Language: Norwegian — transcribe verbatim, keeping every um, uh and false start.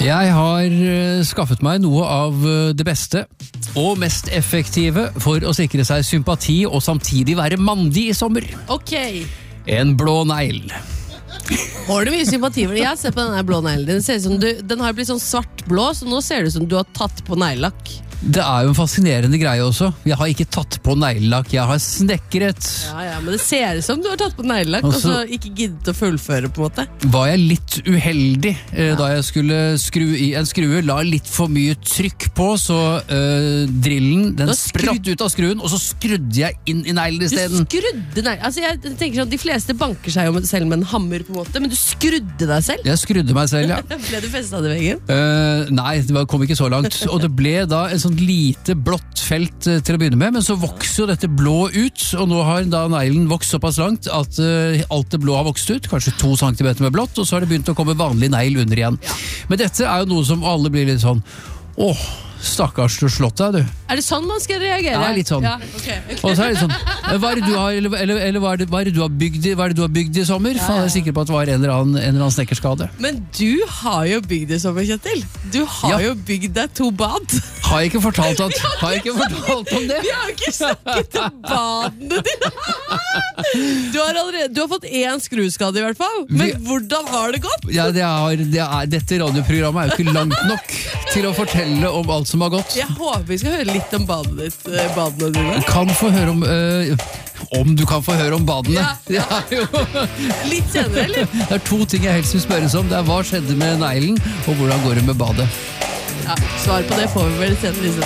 Jeg har uh, skaffet meg noe av uh, det beste og mest effektive for å sikre seg sympati og samtidig være mandig i sommer. Ok. En blå negl. Har du mye sympati for det? Jeg ser på denne blå neglen. Den ser ut som du, den har blitt sånn svart-blå, så nå ser det ut som du har tatt på neglelakk. Det er jo en fascinerende greie også. Jeg har ikke tatt på neglelakk, jeg har snekret. Ja, ja, men det ser ut som du har tatt på neglelakk, og så ikke giddet å fullføre på en måte. Var jeg litt uheldig eh, da jeg skulle skru i en skrue, la litt for mye trykk på, så eh, drillen, den spratt ut av skruen, og så skrudde jeg inn i neglen i stedet. Du skrudde neglen? Altså, jeg tenker sånn, de fleste banker seg jo selv med en hammer på en måte, men du skrudde deg selv? Jeg skrudde meg selv, ja. Ble du festet i veggen? Uh, nei, det kom ikke så langt. Og det ble da en sånn lite blått felt uh, til å begynne med, men så vokser jo dette blå ut, og nå har da neglen vokst såpass langt at uh, alt det blå har vokst ut, kanskje to centimeter med blått, og så har det begynt å komme vanlig negl under igjen. Ja. Men dette er jo noe som alle blir litt sånn, åh, stakkars, du slått deg, du. Er det sånn man skal reagere? Ja, litt sånn. Ja, okay, okay. Og så er det sånn, hva er det du har, eller, eller, eller hva, er det, hva, er det du har bygd i, hva er det du har bygd i sommer? Ja, ja, ja. For jeg er sikker på at det var en eller annen, en eller annen snekkerskade. Men du har jo bygd i sommer, Kjetil. Du har ja. jo bygd deg to bad. Har jeg ikke fortalt, at, har har jeg ikke fortalt om det? Vi har ikke snakket om badene dine. Du har, allerede, du har fått én skruskade i hvert fall. Men vi, hvordan har det gått? Ja, det er, det er, dette radioprogrammet er jo ikke langt nok til å fortelle om alt som har gått. Jeg håper vi skal høre litt om badene, ditt, badene dine. Kan få høre om øh, Om du kan få høre om badene. Ja, ja. Det er jo litt senere, eller? Det er to ting jeg helst vil spørres om. Det er hva skjedde med neglen, og hvordan går det med badet? Ja, svar på det får vi vel senere.